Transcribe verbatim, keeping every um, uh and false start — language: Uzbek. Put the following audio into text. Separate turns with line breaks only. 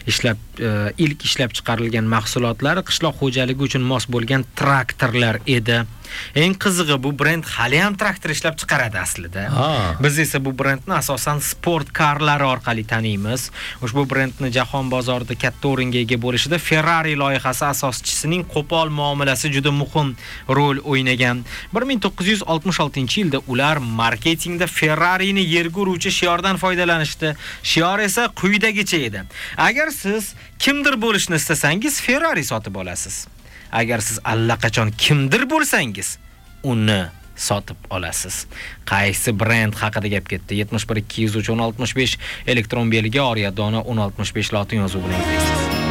ishlab ilk ishlab chiqarilgan mahsulotlari qishloq xo'jaligi uchun mos bo'lgan traktorlar edi. Eng qizig'i, bu brend hali ham traktor ishlab chiqaradi aslida. Biz esa bu brendni asosan sport karlari orqali taniymiz. Ushbu brendni jahon bozorida katta o'ringa ega bo'lishida Ferrari loyihasi asoschisining qo'pol muomalasi juda muhim rol o'ynagan. bir ming to'qqiz yuz oltmish oltinchi yilda ular marketingda Ferrari'ni yerga uruvchi shiordan foydalanishdi. Shior esa quyidagicha edi: agar siz kimdir bo'lishni istasangiz, Ferrari sotib olasiz. Agar siz allaqachon kimdir bo'lsangiz, uni sotib olasiz. Qaysi brend haqida gap ketdi? yetmish bir ikki yuz uch o'n oltmish besh elektron belgi, Oriya dona o'n oltmish besh lotin yozuvi bilan izlaysiz.